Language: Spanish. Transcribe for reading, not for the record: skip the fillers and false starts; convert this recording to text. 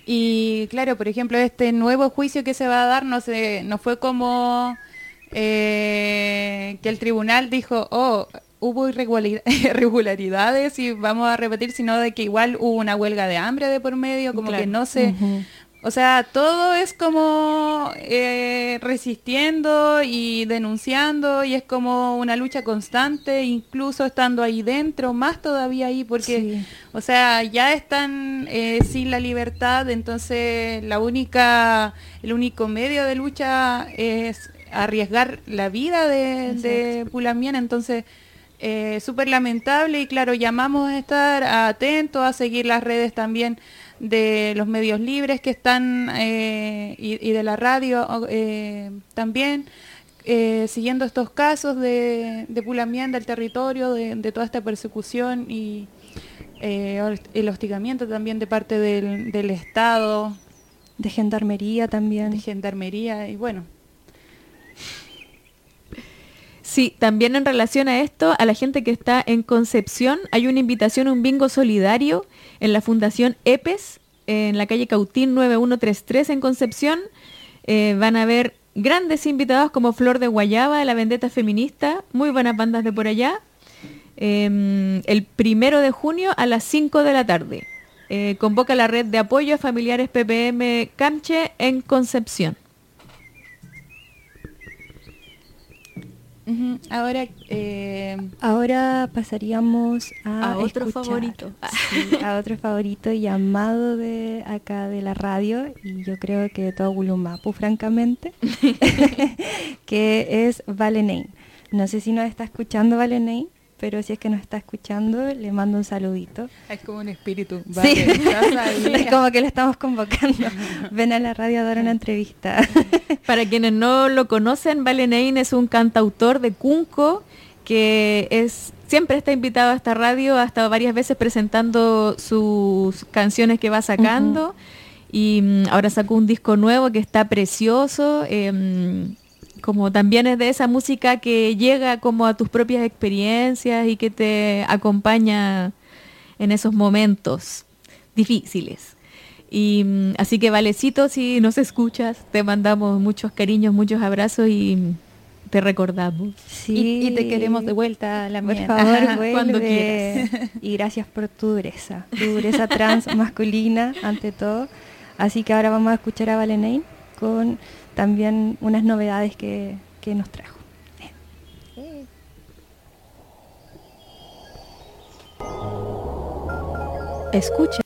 Y claro, por ejemplo, este nuevo juicio que se va a dar no fue como que el tribunal dijo, oh, hubo irregularidades y vamos a repetir, sino de que igual hubo una huelga de hambre de por medio, como que Claro. no se... Ujú. O sea, todo es como resistiendo y denunciando y es como una lucha constante, incluso estando ahí dentro, más todavía ahí, porque, Sí, o sea, ya están sin la libertad, entonces el único medio de lucha es arriesgar la vida exacto. de Pulamien, entonces súper lamentable y claro, llamamos a estar atentos, a seguir las redes también de los medios libres que están y de la radio también, siguiendo estos casos de Pulamien, del territorio, de toda esta persecución y el hostigamiento también de parte del Estado, De gendarmería de también. gendarmería y bueno. Sí, también en relación a esto, a la gente que está en Concepción, hay una invitación a un bingo solidario en la Fundación EPES, en la calle Cautín 9133 en Concepción. Van a haber grandes invitados como Flor de Guayaba, La Vendetta Feminista, muy buenas bandas de por allá. El 1 de junio a las 5 de la tarde. Convoca la red de apoyo a familiares PPM Camche en Concepción. Ujú. Ahora, Ahora pasaríamos a A otro escuchar, favorito. sí, a otro favorito llamado de acá de la radio, y yo creo que de todo Gulumapu, francamente, que es Valenein. No sé si nos está escuchando Valenein, pero si es que nos está escuchando, le mando un saludito. es como un espíritu. Sí, Vale, estás ahí. es como que lo estamos convocando. Ven a la radio a dar una entrevista. Para quienes no lo conocen, Valenein es un cantautor de Cunco que siempre está invitado a esta radio, ha estado varias veces presentando sus canciones que va sacando y ahora sacó un disco nuevo que está precioso, como también es de esa música que llega como a tus propias experiencias y que te acompaña en esos momentos difíciles. Y así que Valecito, si nos escuchas, te mandamos muchos cariños, muchos abrazos y te recordamos. Sí. Y te queremos de vuelta, la Por mía. favor, Cuando vuelve. Y gracias por tu dureza trans masculina ante todo. Así que ahora vamos a escuchar a Valenein con también unas novedades que nos trajo. Escucha